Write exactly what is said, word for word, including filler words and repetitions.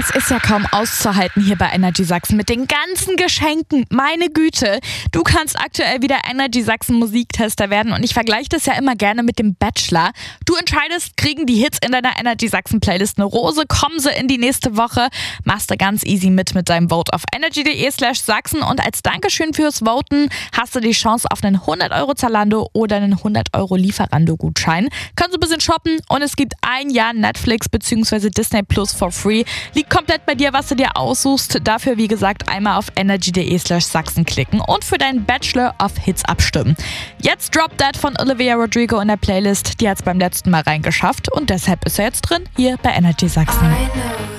Es ist ja kaum auszuhalten hier bei Energy Sachsen mit den ganzen Geschenken. Meine Güte, du kannst aktuell wieder Energy Sachsen Musiktester werden und ich vergleiche das ja immer gerne mit dem Bachelor. Du entscheidest, kriegen die Hits in deiner Energy Sachsen Playlist eine Rose, kommen sie in die nächste Woche, machst du ganz easy mit mit deinem Vote auf energy.de slash Sachsen und als Dankeschön fürs Voten hast du die Chance auf einen hundert Euro Zalando oder einen hundert Euro Lieferando-Gutschein. Kannst du ein bisschen shoppen und es gibt ein Jahr Netflix bzw. Disney Plus for free. Liegt komplett bei dir, was du dir aussuchst. Dafür, wie gesagt, einmal auf energy.de slash Sachsen klicken und für deinen Bachelor of Hits abstimmen. Jetzt Drop That von Olivia Rodrigo in der Playlist. Die hat es beim letzten Mal reingeschafft und deshalb ist er jetzt drin, hier bei Energy Sachsen.